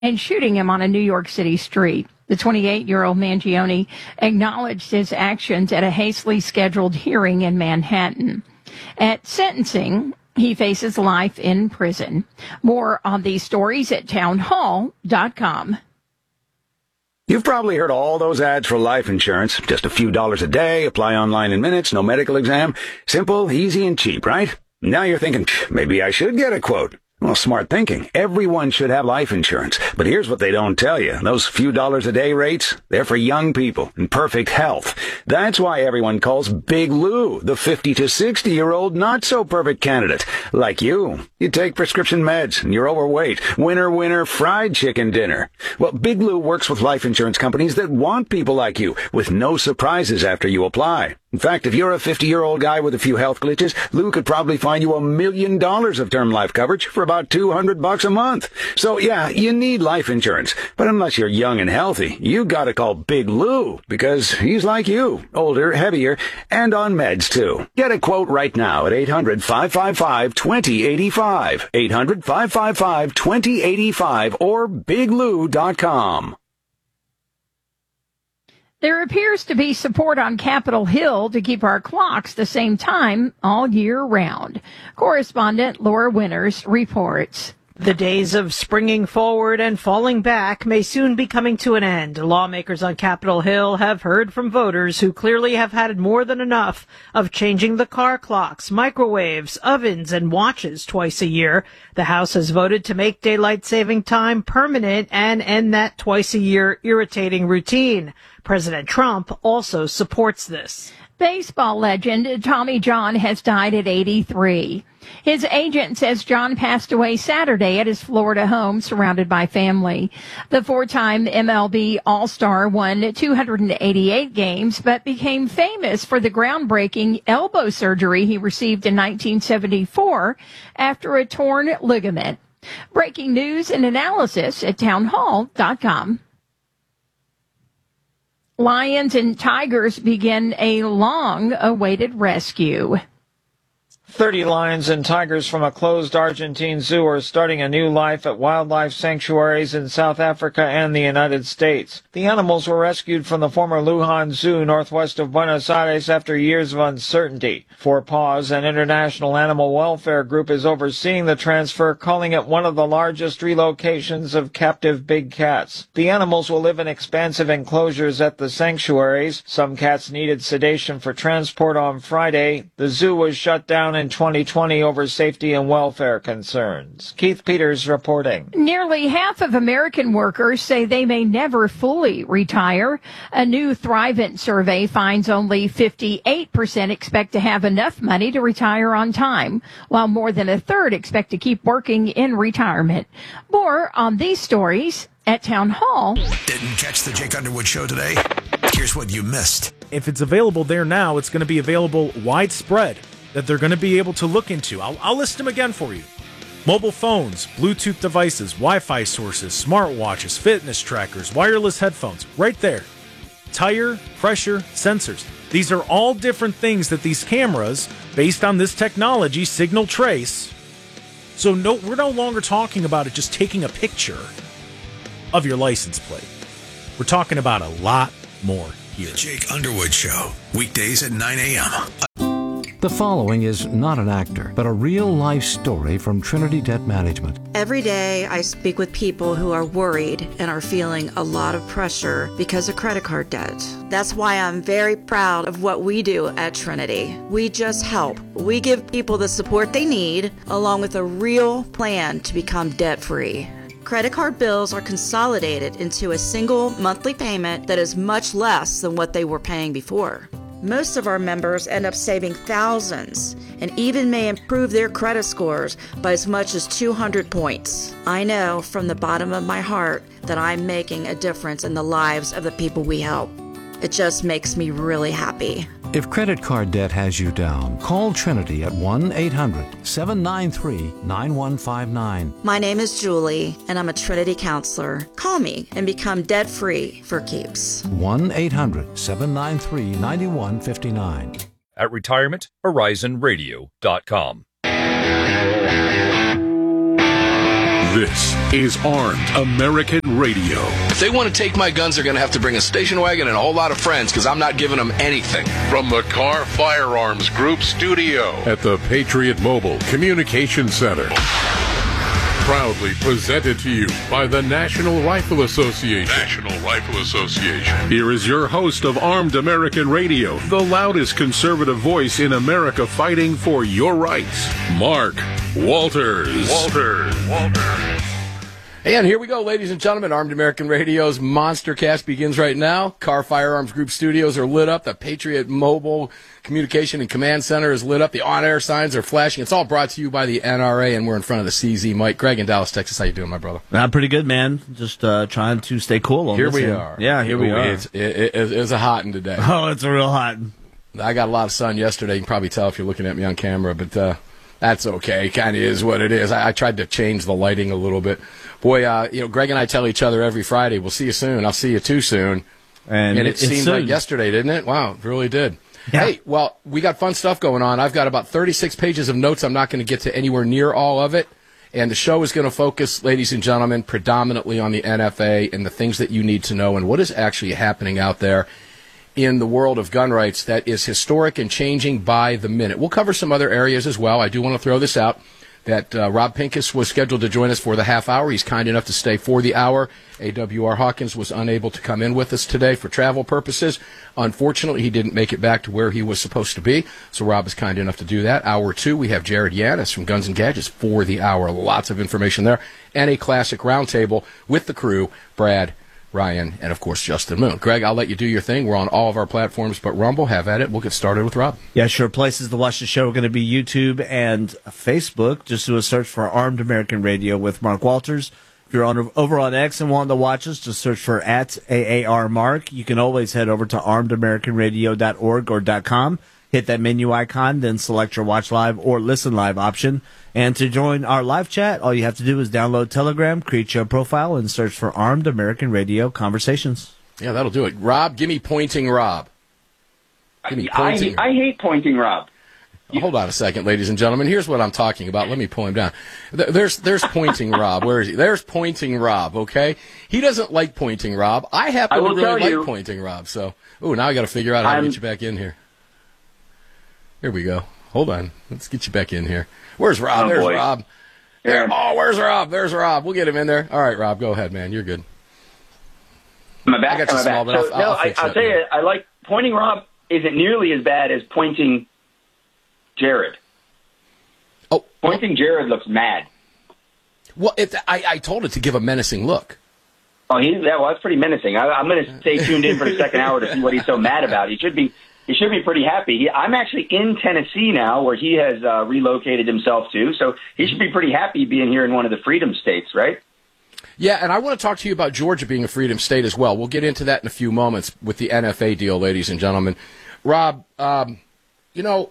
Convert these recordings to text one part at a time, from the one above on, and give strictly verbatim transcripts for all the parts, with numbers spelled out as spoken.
and shooting him on a New York City street. The twenty-eight-year-old Mangione acknowledged his actions at a hastily scheduled hearing in Manhattan. At sentencing, he faces life in prison. More on these stories at town hall dot com. You've probably heard all those ads for life insurance. Just a few dollars a day, apply online in minutes, no medical exam. Simple, easy, and cheap, right? Now you're thinking, maybe I should get a quote. Well, smart thinking. Everyone should have life insurance. But here's what they don't tell you. Those few dollars a day rates, they're for young people in perfect health. That's why everyone calls Big Lou the fifty to sixty-year-old not-so-perfect candidate. Like you. You take prescription meds and you're overweight. Winner, winner, fried chicken dinner. Well, Big Lou works with life insurance companies that want people like you, with no surprises after you apply. In fact, if you're a fifty-year-old guy with a few health glitches, Lou could probably find you a million dollars of term life coverage for about two hundred bucks a month. So yeah, you need life insurance. But unless you're young and healthy, you gotta call Big Lou, because he's like you, older, heavier, and on meds too. Get a quote right now at eight hundred, five five five, two zero eight five, eight hundred, five five five, two zero eight five, or big lou dot com. There appears to be support on Capitol Hill to keep our clocks the same time all year round. Correspondent Laura Winters reports. The days of springing forward and falling back may soon be coming to an end. Lawmakers on Capitol Hill have heard from voters who clearly have had more than enough of changing the car clocks, microwaves, ovens, and watches twice a year. The House has voted to make daylight saving time permanent and end that twice a year irritating routine. President Trump also supports this. Baseball legend Tommy John has died at eighty-three. His agent says John passed away Saturday at his Florida home, surrounded by family. The four-time M L B All-Star won two hundred eighty-eight games, but became famous for the groundbreaking elbow surgery he received in nineteen seventy-four after a torn ligament. Breaking news and analysis at town hall dot com. Lions and tigers begin a long-awaited rescue. thirty lions and tigers from a closed Argentine zoo are starting a new life at wildlife sanctuaries in South Africa and the United States. The animals were rescued from the former Lujan Zoo northwest of Buenos Aires after years of uncertainty. Four Paws, an international animal welfare group, is overseeing the transfer, calling it one of the largest relocations of captive big cats. The animals will live in expansive enclosures at the sanctuaries. Some cats needed sedation for transport on Friday. The zoo was shut down in twenty twenty over safety and welfare concerns. Keith Peters reporting. Nearly half of American workers say they may never fully retire. A new Thrivent survey finds only fifty-eight percent expect to have enough money to retire on time, while more than a third expect to keep working in retirement. More on these stories at Town Hall. Didn't catch the Jake Underwood show today? Here's what you missed. If it's available there now, it's going to be available widespread, that they're going to be able to look into. I'll, I'll list them again for you. Mobile phones, Bluetooth devices, Wi-Fi sources, smartwatches, fitness trackers, wireless headphones, right there. Tire, pressure, sensors. These are all different things that these cameras, based on this technology, signal trace. So no, we're no longer talking about it just taking a picture of your license plate. We're talking about a lot more here. The Jake Underwood Show, weekdays at nine a.m. The following is not an actor, but a real-life story from Trinity Debt Management. Every day I speak with people who are worried and are feeling a lot of pressure because of credit card debt. That's why I'm very proud of what we do at Trinity. We just help. We give people the support they need, along with a real plan to become debt-free. Credit card bills are consolidated into a single monthly payment that is much less than what they were paying before. Most of our members end up saving thousands and even may improve their credit scores by as much as two hundred points. I know from the bottom of my heart that I'm making a difference in the lives of the people we help. It just makes me really happy. If credit card debt has you down, call Trinity at one eight hundred, seven nine three, nine one five nine. My name is Julie, and I'm a Trinity counselor. Call me and become debt-free for keeps. one eight hundred, seven nine three, nine one five nine. At retirement horizon radio dot com. This is Armed American Radio. If they want to take my guns, they're going to have to bring a station wagon and a whole lot of friends, because I'm not giving them anything. From the Carr Firearms Group studio at the Patriot Mobile Communication Center. Proudly presented to you by the National Rifle Association. National Rifle Association. Here is your host of Armed American Radio, the loudest conservative voice in America fighting for your rights, Mark Walters. Walters. Walters. And here we go, ladies and gentlemen. Armed American Radio's Monster Cast begins right now. Carr Firearms Group studios are lit up. The Patriot Mobile Communication and Command Center is lit up. The on-air signs are flashing. It's all brought to you by the N R A, and we're in front of the C Z Mike. Greg in Dallas, Texas. How you doing, my brother? I'm pretty good, man. Just uh, trying to stay cool on here this we end. are. Yeah, here we Ooh, are. It's, it, it, it's a hot one today. Oh, it's a real hot one. I got a lot of sun yesterday. You can probably tell if you're looking at me on camera, but uh, that's okay. It kind of is what it is. I, I tried to change the lighting a little bit. Boy, uh, you know, Greg and I tell each other every Friday, we'll see you soon. I'll see you too soon. And, and it, it seemed soon. like yesterday, didn't it? Wow, it really did. Yeah. Hey, well, we got fun stuff going on. I've got about thirty-six pages of notes. I'm not going to get to anywhere near all of it. And the show is going to focus, ladies and gentlemen, predominantly on the N F A and the things that you need to know and what is actually happening out there in the world of gun rights that is historic and changing by the minute. We'll cover some other areas as well. I do want to throw this out. That uh, Rob Pincus was scheduled to join us for the half hour. He's kind enough to stay for the hour. A W R Hawkins was unable to come in with us today for travel purposes. Unfortunately, he didn't make it back to where he was supposed to be, so Rob is kind enough to do that. Hour two, we have Jared Yanis from Guns and Gadgets for the hour. Lots of information there. And a classic roundtable with the crew, Brad, Ryan, and, of course, Justin Moon. Greg, I'll let you do your thing. We're on all of our platforms, but Rumble, have at it. We'll get started with Rob. Yeah, sure. Places to watch the show are going to be YouTube and Facebook. Just do a search for Armed American Radio with Mark Walters. If you're on over on X and want to watch us, just search for at A A R Mark. You can always head over to armed american radio dot org or .com. Hit that menu icon, then select your watch live or listen live option. And to join our live chat, all you have to do is download Telegram, create your profile, and search for Armed American Radio Conversations. Yeah, that'll do it. Rob, give me Pointing Rob. Give me Pointing. I, I hate Pointing Rob. Oh, hold on a second, ladies and gentlemen. Here's what I'm talking about. Let me pull him down. There's there's Pointing Rob. Where is he? There's Pointing Rob, okay? He doesn't like Pointing Rob. I happen I to really you, like Pointing Rob. So, ooh, now I got to figure out how I'm, to get you back in here. Here we go. Hold on. Let's get you back in here. Where's Rob? Oh, There's boy. Rob. There. Oh, where's Rob? There's Rob. We'll get him in there. All right, Rob, go ahead, man. You're good. My back. I got you my small, back. but So, I'll, no, I'll I, fix I'll that tell in you, I like Pointing Rob isn't nearly as bad as Pointing Jared. Oh, Pointing Jared looks mad. Well, it, I, I told it to give a menacing look. Oh, he that well, that's pretty menacing. I, I'm going to stay tuned in for the second hour to see what he's so mad about. He should be. He should be pretty happy. He, I'm actually in Tennessee now, where he has uh, relocated himself to, so he should be pretty happy being here in one of the freedom states, right? Yeah, and I want to talk to you about Georgia being a freedom state as well. We'll get into that in a few moments with the N F A deal, ladies and gentlemen. Rob, um, you know,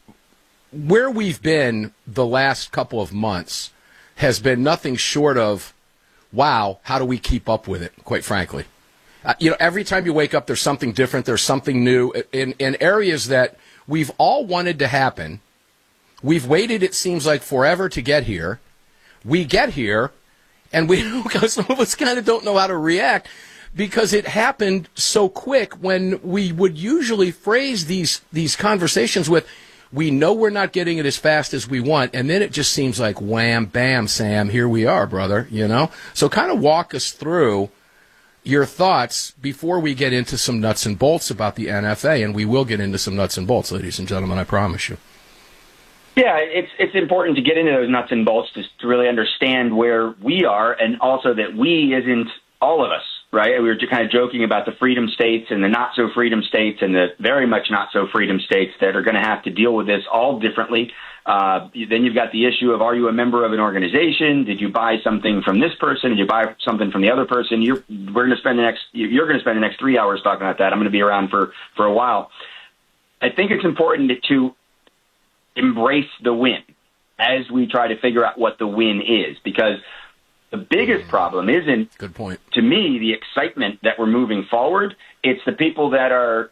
where we've been the last couple of months has been nothing short of, wow, how do we keep up with it, quite frankly? Uh, you know, every time you wake up, there's something different. There's something new in, in areas that we've all wanted to happen. We've waited, it seems like, forever to get here. We get here, and we some of us kind of don't know how to react because it happened so quick when we would usually phrase these these conversations with, we know we're not getting it as fast as we want, and then it just seems like wham, bam, Sam, here we are, brother, you know? So kind of walk us through your thoughts before we get into some nuts and bolts about the N F A, and we will get into some nuts and bolts, ladies and gentlemen, I promise you. Yeah, it's it's important to get into those nuts and bolts to, to really understand where we are, and also that we isn't all of us, right? We were kind of joking about the freedom states and the not-so-freedom states and the very much not-so-freedom states that are going to have to deal with this all differently. Uh, then you've got the issue of, are you a member of an organization? Did you buy something from this person? Did you buy something from the other person? You're, we're going to spend the next, you're going to spend the next three hours talking about that. I'm going to be around for, for a while. I think it's important to embrace the win as we try to figure out what the win is, because the biggest problem isn't, good point, to me, the excitement that we're moving forward. It's the people that are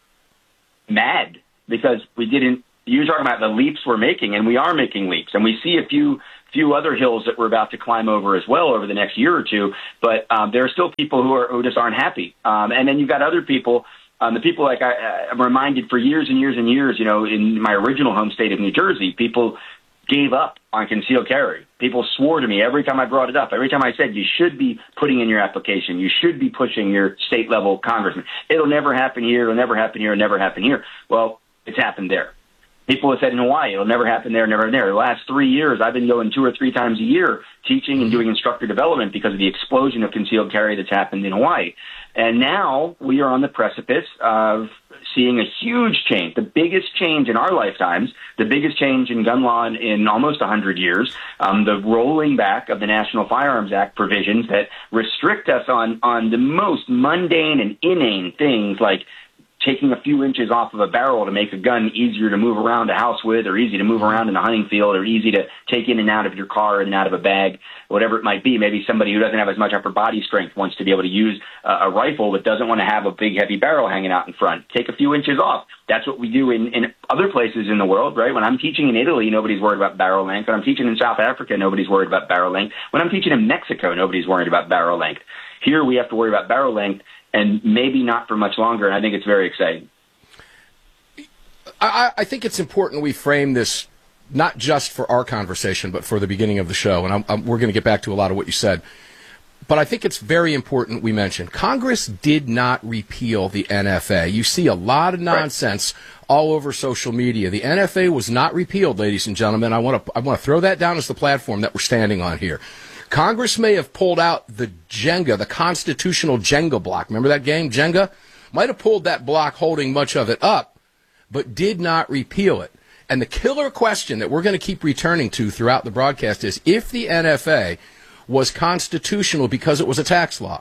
mad because we didn't. You're talking about the leaps we're making, and we are making leaps, and we see a few few other hills that we're about to climb over as well over the next year or two. But um, there are still people who are who just aren't happy. Um, and then you've got other people. Um, the people like I, I'm reminded for years and years and years, you know, in my original home state of New Jersey, people gave up on concealed carry. People swore to me every time I brought it up. Every time I said you should be putting in your application, you should be pushing your state level congressman. It'll never happen here. It'll never happen here. It'll never happen here. Well, it's happened there. People have said in Hawaii, it'll never happen there, never there. The last three years, I've been going two or three times a year teaching and doing instructor development because of the explosion of concealed carry that's happened in Hawaii. And now we are on the precipice of seeing a huge change, the biggest change in our lifetimes, the biggest change in gun law in, in almost one hundred years, um, the rolling back of the National Firearms Act provisions that restrict us on, on the most mundane and inane things like taking a few inches off of a barrel to make a gun easier to move around a house with, or easy to move around in a hunting field, or easy to take in and out of your car and out of a bag, whatever it might be. Maybe somebody who doesn't have as much upper body strength wants to be able to use a, a rifle but doesn't want to have a big, heavy barrel hanging out in front. Take a few inches off. That's what we do in, in other places in the world, right? When I'm teaching in Italy, nobody's worried about barrel length. When I'm teaching in South Africa, nobody's worried about barrel length. When I'm teaching in Mexico, nobody's worried about barrel length. Here we have to worry about barrel length, and maybe not for much longer, and I think it's very exciting. I, I think it's important we frame this not just for our conversation, but for the beginning of the show. And I'm, I'm, we're going to get back to a lot of what you said. But I think it's very important we mention Congress did not repeal the N F A. You see a lot of nonsense right. all over social media. The N F A was not repealed, ladies and gentlemen. I want to I want to throw that down as the platform that we're standing on here. Congress may have pulled out the Jenga, the constitutional Jenga block. Remember that game, Jenga? Might have pulled that block holding much of it up, but did not repeal it. And the killer question that we're going to keep returning to throughout the broadcast is, if the N F A was constitutional because it was a tax law,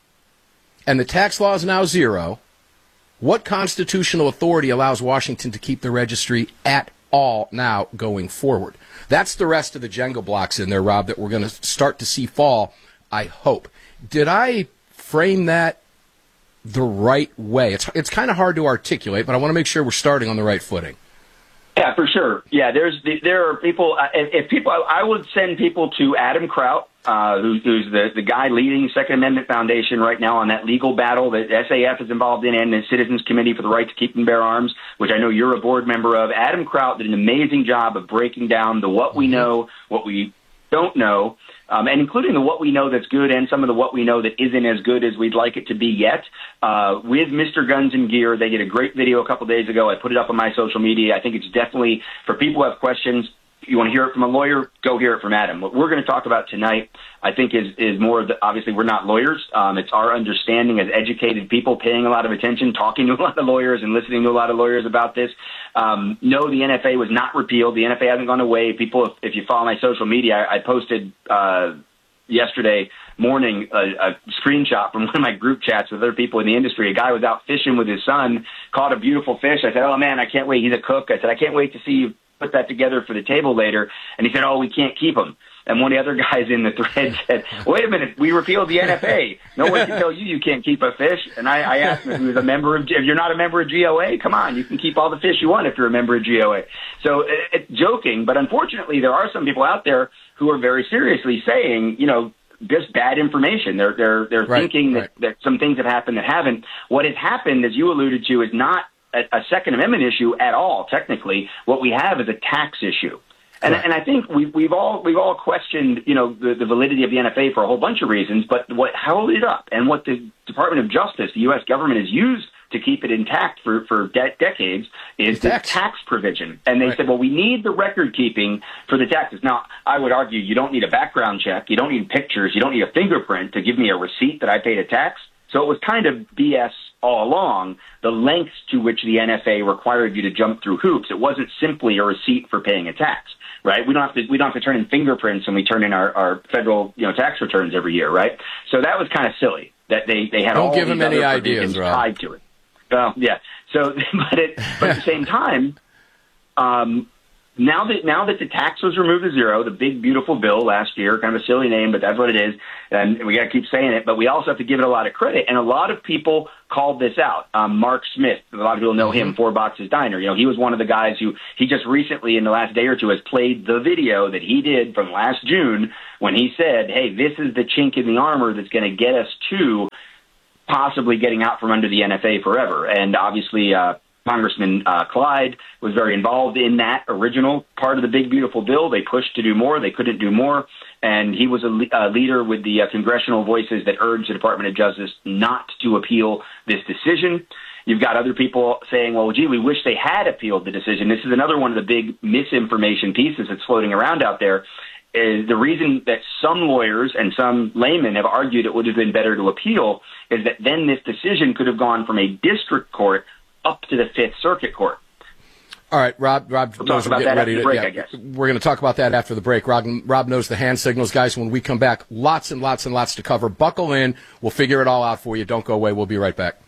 and the tax law is now zero, what constitutional authority allows Washington to keep the registry at all now going forward? That's the rest of the Jenga blocks in there, Rob, that we're going to start to see fall, I hope. Did I frame that the right way? It's it's kind of hard to articulate, but I want to make sure we're starting on the right footing. Yeah, for sure. Yeah, there's there are people. Uh, if, if people, I would send people to Adam Kraut, uh, who, who's the the guy leading the Second Amendment Foundation right now on that legal battle that S A F is involved in, and the Citizens Committee for the Right to Keep and Bear Arms, which I know you're a board member of. Adam Kraut did an amazing job of breaking down the what we know, what we don't know, um, and including the what we know that's good and some of the what we know that isn't as good as we'd like it to be yet. Uh, with Mister Guns and Gear, they did a great video a couple days ago. I put it up on my social media. I think it's definitely, for people who have questions, you want to hear it from a lawyer, go hear it from Adam. What we're going to talk about tonight, I think, is is more of the, obviously, we're not lawyers. Um, it's our understanding as educated people, paying a lot of attention, talking to a lot of lawyers and listening to a lot of lawyers about this. Um, no, the N F A was not repealed. The N F A hasn't gone away. People, if, if you follow my social media, I, I posted uh, yesterday morning a, a screenshot from one of my group chats with other people in the industry. A guy was out fishing with his son, caught a beautiful fish. I said, oh, man, I can't wait. He's a cook. I said, I can't wait to see you put that together for the table later. And he said, oh, we can't keep them. And one of the other guys in the thread said, wait a minute, we repealed the N F A. No one can tell you you can't keep a fish. And I, I asked him if he was a member of, if you're not a member of G O A, come on, you can keep all the fish you want if you're a member of G O A. So it, it's joking, but unfortunately there are some people out there who are very seriously saying, you know, just bad information. They're they're they're right, thinking right. that, that some things have happened that haven't. What has happened, as you alluded to, is not a, a Second Amendment issue at all. Technically, what we have is a tax issue. And, and I think we've, we've all we've all questioned, you know, the, the validity of the N F A for a whole bunch of reasons. But what held it up, and what the Department of Justice, the U S government, has used to keep it intact for for de- decades, is the tax. tax provision. And they right. said, well, we need the record keeping for the taxes. Now, I would argue you don't need a background check, you don't need pictures, you don't need a fingerprint to give me a receipt that I paid a tax. So it was kind of B S all along, the lengths to which the N F A required you to jump through hoops. It wasn't simply a receipt for paying a tax. Right, we don't have to. We don't have to turn in fingerprints when we turn in our, our federal, you know, tax returns every year. Right, so that was kind of silly that they, they had don't all give these them any other ideas, provisions Rob. tied to it. Well, yeah. So, but it, but at the same time, um, now that now that the tax was removed to zero, the big beautiful bill last year, kind of a silly name, but that's what it is, and we got to keep saying it. But we also have to give it a lot of credit, and a lot of people called this out. Um, Mark Smith, a lot of people know him, Four Boxes Diner. You know, he was one of the guys who he just recently, in the last day or two, has played the video that he did from last June when he said, "Hey, this is the chink in the armor that's going to get us to possibly getting out from under the N F A forever." And obviously, uh, Congressman uh, Clyde was very involved in that original part of the big, beautiful bill. They pushed to do more. They couldn't do more. And he was a, le- a leader with the uh, congressional voices that urged the Department of Justice not to appeal this decision. You've got other people saying, well, gee, we wish they had appealed the decision. This is another one of the big misinformation pieces that's floating around out there. Is the reason that some lawyers and some laymen have argued it would have been better to appeal is that then this decision could have gone from a district court up to the Fifth Circuit Court. All right, Rob. Rob we'll knows talk we're about getting that ready after to. the break, Yeah, I guess. We're going to talk about that after the break. Rob, Rob knows the hand signals, guys. When we come back, lots and lots and lots to cover. Buckle in. We'll figure it all out for you. Don't go away. We'll be right back.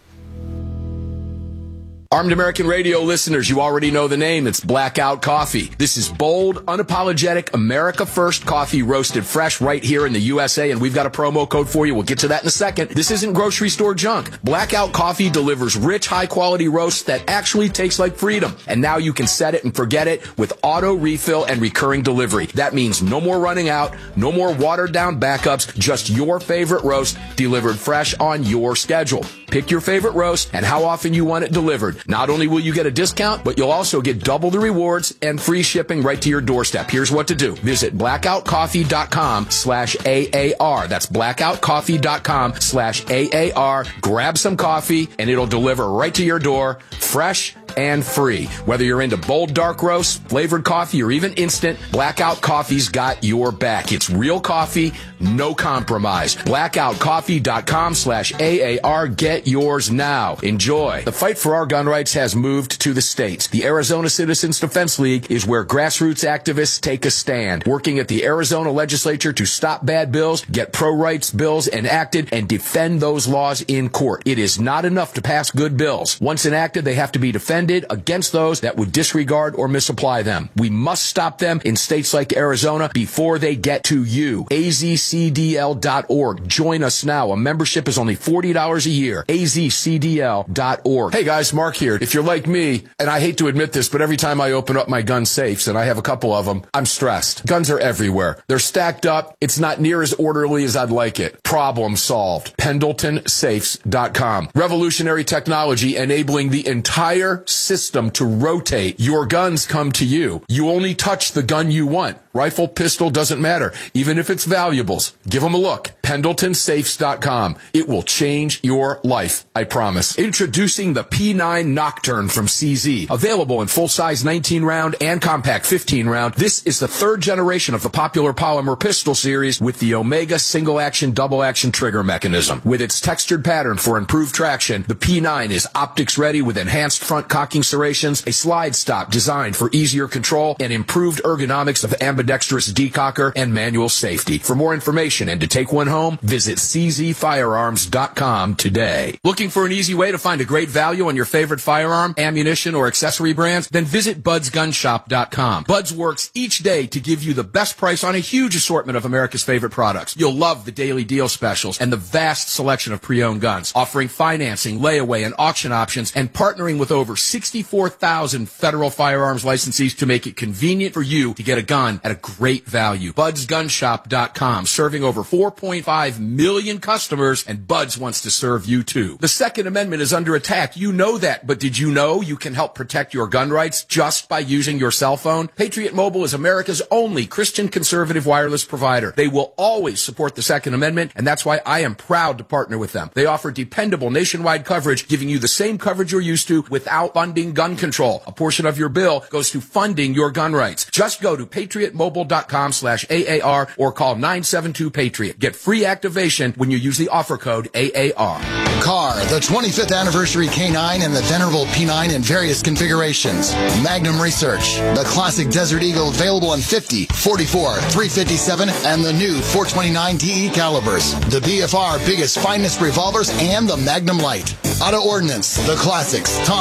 Armed American Radio listeners, you already know the name. It's Blackout Coffee. This is bold, unapologetic, America First coffee roasted fresh right here in the U S A, and we've got a promo code for you. We'll get to that in a second. This isn't grocery store junk. Blackout Coffee delivers rich, high-quality roasts that actually taste like freedom. And now you can set it and forget it with auto refill and recurring delivery. That means no more running out, no more watered-down backups, just your favorite roast delivered fresh on your schedule. Pick your favorite roast and how often you want it delivered. Not only will you get a discount, but you'll also get double the rewards and free shipping right to your doorstep. Here's what to do. Visit blackoutcoffee.com slash AAR. That's blackoutcoffee.com slash AAR. Grab some coffee and it'll deliver right to your door, fresh and free. Whether you're into bold dark roasts, flavored coffee, or even instant, Blackout Coffee's got your back. It's real coffee, no compromise. blackoutcoffee.com slash AAR. Get yours now. Enjoy. The fight for our gun rights has moved to the states. The Arizona Citizens Defense League is where grassroots activists take a stand, working at the Arizona legislature to stop bad bills, get pro-rights bills enacted, and defend those laws in court. It is not enough to pass good bills. Once enacted, they have to be defended against those that would disregard or misapply them. We must stop them in states like Arizona before they get to you. A Z C D L dot org. Join us now. A membership is only forty dollars a year. A Z C D L dot org. Hey guys, Mark here. If you're like me, and I hate to admit this, but every time I open up my gun safes, and I have a couple of them, I'm stressed. Guns are everywhere. They're stacked up. It's not near as orderly as I'd like it. Problem solved. Pendleton Safes dot com. Revolutionary technology enabling the entire system to rotate. Your guns come to you. You only touch the gun you want. Rifle, pistol, doesn't matter. Even if it's valuables. Give them a look. Pendleton Safes dot com. It will change your life, I promise. Introducing the P nine Nocturne from C Z. Available in full-size nineteen round and compact fifteen round. This is the third generation of the popular polymer pistol series with the Omega single-action, double-action trigger mechanism. With its textured pattern for improved traction, the P nine is optics-ready with enhanced front cocking serrations, a slide stop designed for easier control, and improved ergonomics of ambidextrous decocker and manual safety. For more information and to take one home, visit C Z firearms dot com today. Looking for an easy way to find a great value on your favorite firearm, ammunition, or accessory brands? Then visit buds gun shop dot com. Buds works each day to give you the best price on a huge assortment of America's favorite products. You'll love the daily deal specials and the vast selection of pre-owned guns, offering financing, layaway, and auction options, and partnering with over sixty-four thousand federal firearms licensees to make it convenient for you to get a gun at a great value. buds gun shop dot com, serving over four point five million customers, and Buds wants to serve you too. The Second Amendment is under attack. You know that, but did you know you can help protect your gun rights just by using your cell phone? Patriot Mobile is America's only Christian conservative wireless provider. They will always support the Second Amendment, and that's why I am proud to partner with them. They offer dependable nationwide coverage, giving you the same coverage you're used to without funding gun control. A portion of your bill goes to funding your gun rights. Just go to patriot mobile dot com slash A A R or call nine seven two Patriot. Get free activation when you use the offer code A A R. Car, the twenty-fifth anniversary K nine and the venerable P nine in various configurations. Magnum Research, the classic Desert Eagle available in fifty, forty-four, three fifty-seven, and the new four twenty-nine D E calibers. The B F R biggest finest revolvers and the Magnum Light. Auto Ordnance, the classics, Thompson, Death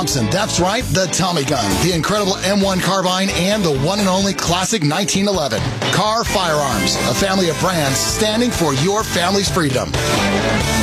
That's right, the Tommy gun, the incredible M one carbine, and the one and only classic nineteen eleven. Carr Firearms, a family of brands standing for your family's freedom.